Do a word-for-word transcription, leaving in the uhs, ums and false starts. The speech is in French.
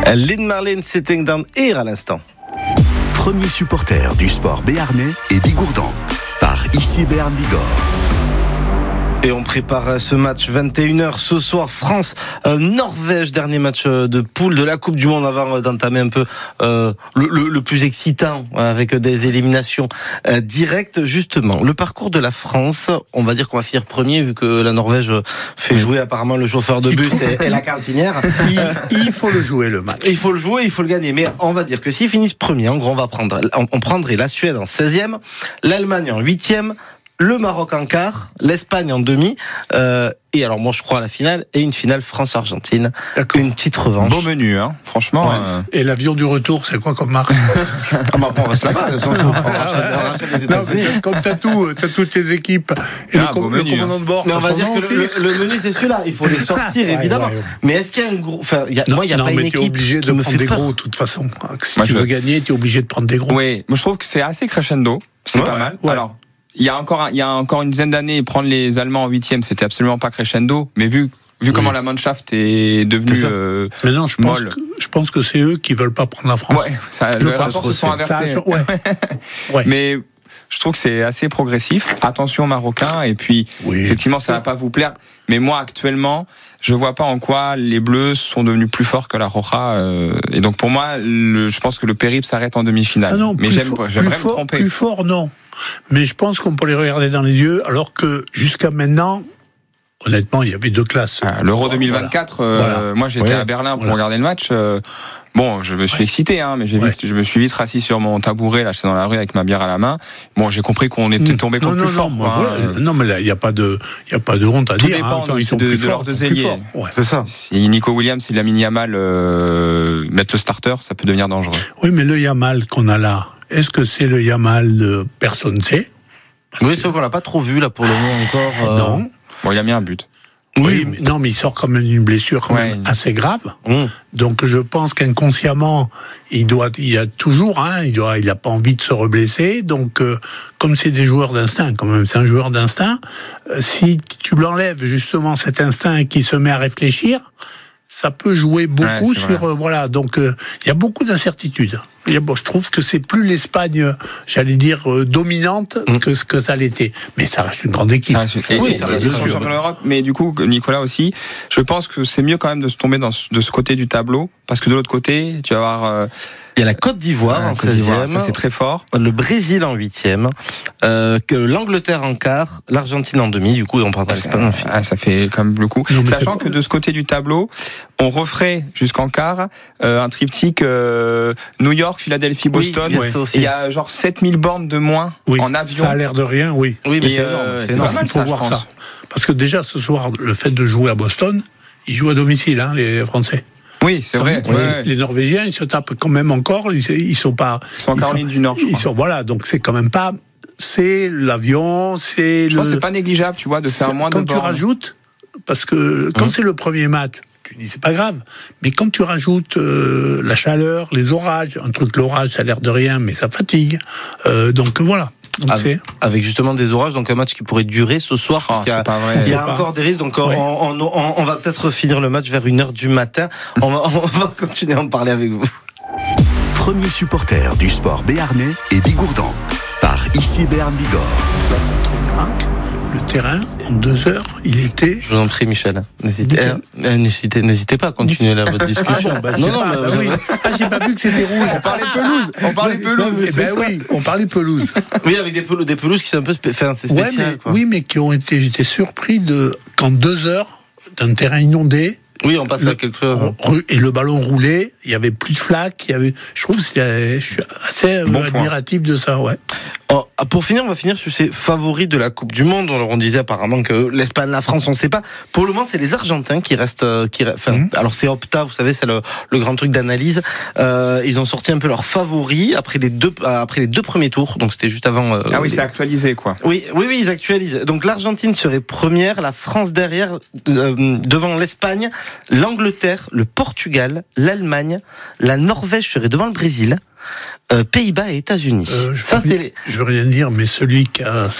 Lynn Marlene Sitting Down Here à l'instant. Premier supporter du sport béarnais et Bigourdan par Ici Béarn Bigorre. Et on prépare ce match vingt et une heures ce soir, France-Norvège, dernier match de poule de la Coupe du Monde avant d'entamer un peu euh, le, le, le plus excitant avec des éliminations euh, directes. Justement, le parcours de la France, on va dire qu'on va finir premier vu que la Norvège fait jouer apparemment le chauffeur de bus et, et la cantinière. Il, il faut le jouer le match. Il faut le jouer, il faut le gagner. Mais on va dire que s'ils finissent premier, en gros, on va prendre, on, on prendrait la Suède en seizième, l'Allemagne en huitième, le Maroc en quart, l'Espagne en demi, euh, et alors moi je crois à la finale, et une finale France-Argentine. D'accord. Une petite revanche. Beau menu, hein, franchement. Ouais. Euh... Et l'avion du retour, c'est quoi comme marque? Ah bah on reste là-bas, on rachète les États-Unis. Non, comme t'as tout, t'as toutes tes équipes, et ah, le, com- menu, le commandant de bord. Mais on va dire que le, le, le menu c'est celui-là, il faut les sortir ouais, évidemment. Ouais, ouais. Mais est-ce qu'il y a un gros, enfin, y a, non, moi il y a non, pas une mais équipe t'es obligé qui de me prendre fait des peur. gros de toute façon. Si moi, tu je... veux gagner, t'es obligé de prendre des gros. Oui, moi je trouve que c'est assez crescendo, c'est ouais, pas mal. Ouais. Alors. Il y a encore, il y a encore une dizaine d'années, prendre les Allemands en huitième, c'était absolument pas crescendo. Mais vu, vu oui. comment la Mannschaft est devenue euh, mais non, je pense, que, je pense que c'est eux qui veulent pas prendre la France. Ouais, ça, le rapport se sont inversés. Ouais. ouais. Mais je trouve que c'est assez progressif. Attention aux Marocains. Et puis, oui. effectivement, ça va pas vous plaire. Mais moi, actuellement, je vois pas en quoi les Bleus sont devenus plus forts que la Roja. Euh, et donc, pour moi, le, je pense que le périple s'arrête en demi-finale. Ah non, mais j'aime, for, j'aimerais fort, me tromper. Plus fort, non. Mais je pense qu'on peut les regarder dans les yeux, alors que jusqu'à maintenant, honnêtement, il y avait deux classes. Ah, L'Euro deux mille vingt-quatre, voilà. Euh, voilà. moi j'étais ouais. à Berlin pour voilà. regarder le match. Euh, bon, je me suis ouais. excité, hein, mais j'ai ouais. vite, je me suis vite rassis sur mon tabouret, là, j'étais dans la rue avec ma bière à la main. Bon, j'ai compris qu'on était tombé contre non, plus non, fort. Non, quoi, voilà. euh... non mais là, il n'y a pas de, il y a pas de honte à Tout dire. Tout dépend hein, ils sont de, plus de leurs deux ailiers. Ouais. C'est ça. Si Nico Williams et Lamine Yamal euh, mettent le starter, ça peut devenir dangereux. Oui, mais le Yamal qu'on a là, est-ce que c'est le Yamal de personne ne sait? Oui, c'est vrai qu'on l'a pas trop vu là pour le moment encore. Euh... Non. Bon, il a mis un but. Oui, oui mais, non, mais il sort quand même d'une blessure quand ouais. même assez grave. Mmh. Donc je pense qu'inconsciemment, il doit, il a toujours, hein, il doit, il a pas envie de se reblesser. Donc euh, comme c'est des joueurs d'instinct, quand même, c'est un joueur d'instinct. Euh, si tu l'enlèves justement cet instinct et qu'il se met à réfléchir, ça peut jouer beaucoup ouais, sur euh, voilà. Donc il euh, y a beaucoup d'incertitudes. Et bon, je trouve que c'est plus l'Espagne, j'allais dire, euh, dominante mmh. que ce que ça l'était. Mais ça reste une grande équipe. Ça reste, et, oui, ça reste champion d'Europe. Mais du coup, Nicolas aussi, je pense que c'est mieux quand même de se tomber dans, de ce côté du tableau, parce que de l'autre côté, tu vas avoir... Euh, il y a la Côte d'Ivoire ah, en seizième, ça c'est très fort. Le Brésil en huitième, euh, que l'Angleterre en quart, l'Argentine en demi. Du coup, on prendra l'Espagne en finale. Ah, ça fait quand même le coup. Non, sachant que de ce côté du tableau, on referait jusqu'en quart euh, un triptyque euh, New York, Philadelphie, Boston. Oui, il, il y a genre sept mille bornes de moins oui, en avion. Ça a l'air de rien, oui. Oui, mais et c'est euh, énorme. C'est, c'est énorme. Il faut ça, voir ça. Parce que déjà ce soir, le fait de jouer à Boston, ils jouent à domicile, hein, les Français. Oui, c'est vrai. Les, ouais. les Norvégiens, ils se tapent quand même encore. Ils, ils sont pas. Ils sont en Caroline du Nord, je crois. Ils sont, voilà, donc c'est quand même pas. C'est l'avion, c'est. Je le, pense que c'est pas négligeable, tu vois, de faire moins de bornes. Quand tu rajoutes, parce que quand mmh. c'est le premier match, tu dis c'est pas grave. Mais quand tu rajoutes euh, la chaleur, les orages, un truc l'orage, ça a l'air de rien, mais ça fatigue. Euh, donc voilà. Donc avec, c'est... avec justement des orages, donc un match qui pourrait durer ce soir, parce oh, qu'il y a, il y a encore des risques, donc ouais. on, on, on, on va peut-être finir le match vers une heure du matin. On va, on va continuer à en parler avec vous. Premier supporter du sport béarnais et Bigourdan par Ici Béarn Bigorre. Le terrain, en deux heures, il était... Je vous en prie, Michel. N'hésitez, euh, n'hésitez, n'hésitez pas à continuer là, votre discussion. Ah bon, bah, non, non, pas, bah, bah, oui. Ah, j'ai pas vu que c'était rouge. On parlait pelouse. On parlait pelouse. Eh ben oui, on parlait pelouse. Oui, avec des pelouses, des pelouses qui sont un peu spé- enfin, c'est spécial. Ouais, mais, quoi. Oui, mais qui ont été... J'étais surpris de qu'en deux heures, d'un terrain inondé... Oui, on passe le, à quelque chose. Et le ballon roulait, il y avait plus de flaques, il y avait. Je trouve que c'est, je suis assez bon admiratif point. de ça, ouais. Oh, pour finir, on va finir sur ces favoris de la Coupe du Monde. Alors, on disait apparemment que l'Espagne, la France, on ne sait pas. Pour le moment, c'est les Argentins qui restent. Qui, enfin, mmh. Alors, c'est Opta, vous savez, c'est le, le grand truc d'analyse. Euh, ils ont sorti un peu leurs favoris après les deux, après les deux premiers tours. Donc, c'était juste avant. Euh, ah oui, les... c'est actualisé, quoi. Oui, oui, oui, ils actualisent. Donc, l'Argentine serait première, la France derrière, euh, devant l'Espagne, l'Angleterre, le Portugal, l'Allemagne, la Norvège serait devant le Brésil. Euh, Pays-Bas et États-Unis. Euh, Ça, veux, c'est les... Je veux rien dire, mais celui qui a